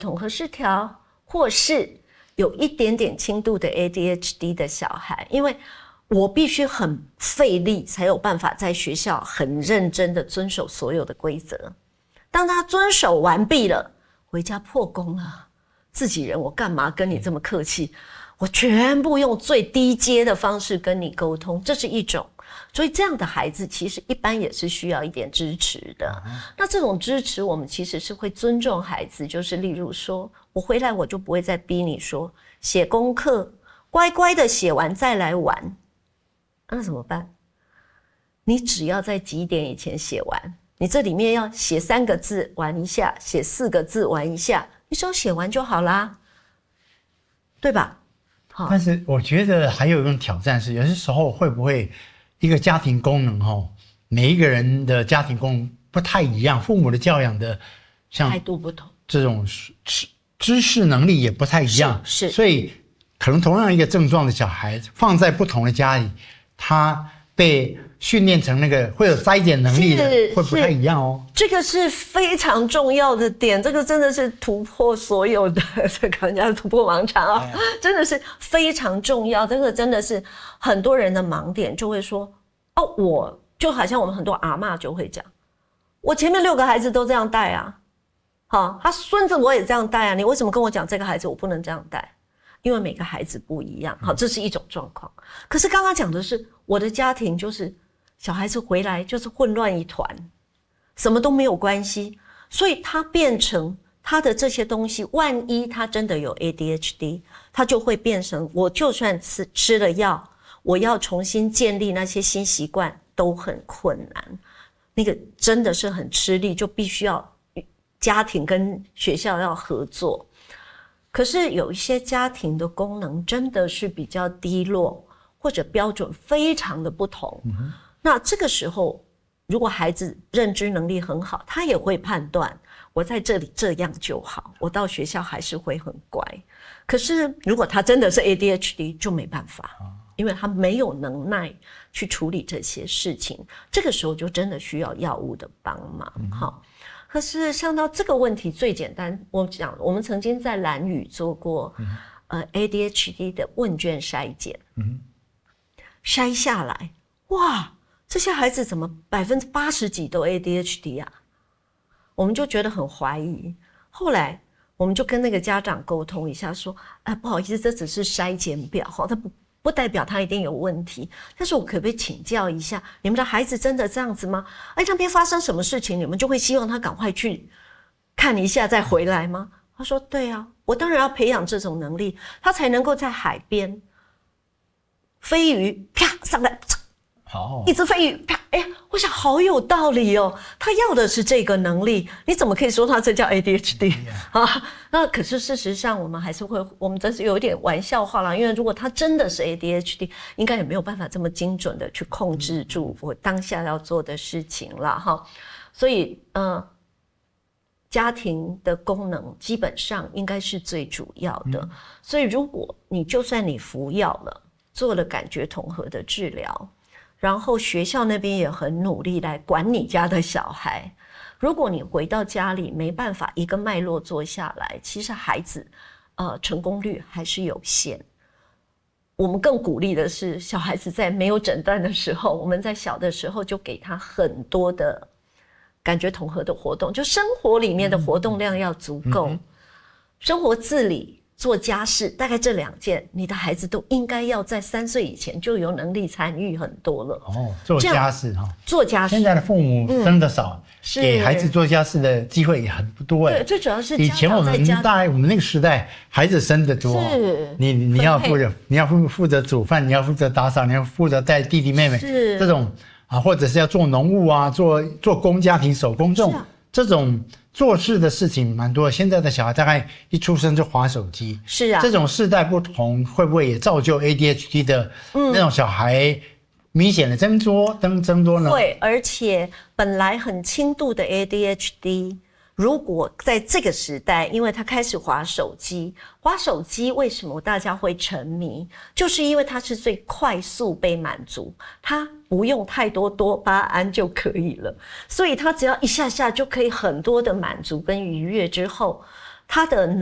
统合失调，或是有一点点轻度的 ADHD 的小孩，因为我必须很费力才有办法在学校很认真的遵守所有的规则。当他遵守完毕了，回家破功了，自己人，我干嘛跟你这么客气？我全部用最低阶的方式跟你沟通，这是一种。所以这样的孩子其实一般也是需要一点支持的。那这种支持我们其实是会尊重孩子，就是例如说我回来我就不会再逼你说写功课，乖乖的写完再来玩。那怎么办？你只要在几点以前写完，你这里面要写3个字玩一下，写4个字玩一下，你只要写完就好啦，对吧？ 但是我觉得还有一种挑战是，有些时候会不会一个家庭功能每一个人的家庭功能不太一样，父母的教养的像态度不同， 这种知识能力也不太一样， 是所以可能同样一个症状的小孩放在不同的家里，他被训练成那个会有筛检能力的，会不太一样哦。 这个是非常重要的点，这个真的是突破所有的这个人家突破盲肠啊，真的是非常重要。这个真的是很多人的盲点，就会说哦，我就好像我们很多阿嬷就会讲，我前面6个孩子都这样带啊，好，他孙子我也这样带啊，你为什么跟我讲这个孩子我不能这样带？因为每个孩子不一样，好，这是一种状况。可是刚刚讲的是我的家庭，就是小孩子回来就是混乱一团，什么都没有关系，所以他变成他的这些东西，万一他真的有 ADHD， 他就会变成我就算吃了药，我要重新建立那些新习惯都很困难，那个真的是很吃力，就必须要家庭跟学校要合作。可是有一些家庭的功能真的是比较低落，或者标准非常的不同，那这个时候如果孩子认知能力很好，他也会判断我在这里这样就好，我到学校还是会很乖。可是如果他真的是 ADHD 就没办法，因为他没有能耐去处理这些事情，这个时候就真的需要药物的帮忙。可是像到这个问题最简单，我们曾经在兰屿做过ADHD 的问卷筛检，筛下来，哇，这些孩子怎么80%几都 ADHD 啊？我们就觉得很怀疑。后来我们就跟那个家长沟通一下，说，不好意思，这只是筛检表，它不代表他一定有问题，但是我可不可以请教一下，你们的孩子真的这样子吗？那边发生什么事情，你们就会希望他赶快去看一下再回来吗？他说对啊，我当然要培养这种能力，他才能够在海边飞鱼啪上来，一只飞鱼啪，我想好有道理哦，他要的是这个能力，你怎么可以说他这叫 ADHD 啊？那可是事实上我们还是会，我们真是有一点玩笑话啦，因为如果他真的是 ADHD， 应该也没有办法这么精准的去控制住我当下要做的事情啦哈。所以家庭的功能基本上应该是最主要的，所以如果你就算你服药了，做了感觉统合的治疗，然后学校那边也很努力来管你家的小孩，如果你回到家里没办法一个脉络做下来，其实孩子成功率还是有限。我们更鼓励的是小孩子在没有诊断的时候，我们在小的时候就给他很多的感觉统合的活动，就生活里面的活动量要足够，生活自理做家事，大概这2件，你的孩子都应该要在3岁以前就有能力参与很多了。 做家事做家事。 现在的父母生得少，给孩子做家事的机会也很不多对，最主要是以前我们那个时代，孩子生得多，你要负责煮饭，你要负责打扫，你要负责带弟弟妹妹，这种或者是要做农务啊，做工家庭手工这种做事的事情蛮多的。现在的小孩大概一出生就滑手机， 是啊， 这种世代不同，会不会也造就 ADHD 的那种小孩明显的增多呢？ 会，而且本来很轻度的 ADHD， 如果在这个时代，因为他开始滑手机为什么大家会沉迷？就是因为它是最快速被满足，它不用太多多巴胺就可以了，所以他只要一下下就可以很多的满足跟愉悦之后， 他的